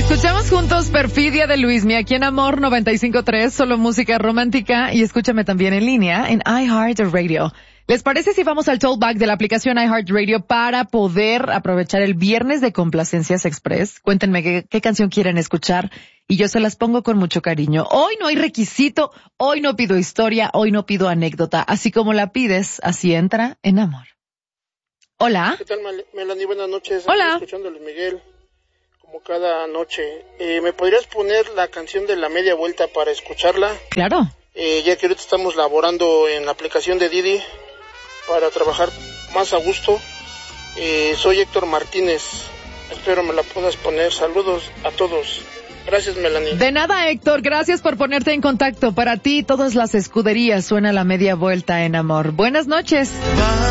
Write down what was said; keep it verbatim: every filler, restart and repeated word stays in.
Escuchamos juntos Perfidia de Luismi aquí en Amor noventa y cinco punto tres, solo música romántica, y escúchame también en línea en iHeartRadio. ¿Les parece si vamos al tollback de la aplicación iHeartRadio para poder aprovechar el viernes de Complacencias Express? Cuéntenme qué, qué canción quieren escuchar y yo se las pongo con mucho cariño. Hoy no hay requisito, hoy no pido historia, hoy no pido anécdota. Así como la pides, así entra en Amor. Hola. ¿Qué tal, Melanie? Buenas noches. Hola. Estoy escuchando a Luis Miguel, como cada noche. Eh, ¿Me podrías poner la canción de La Media Vuelta para escucharla? Claro. Eh, ya que ahorita estamos laborando en la aplicación de Didi para trabajar más a gusto. Eh, soy Héctor Martínez. Espero me la puedas poner. Saludos a todos. Gracias, Melanie. De nada, Héctor. Gracias por ponerte en contacto. Para ti, todas las escuderías suena La Media Vuelta en Amor. Buenas noches.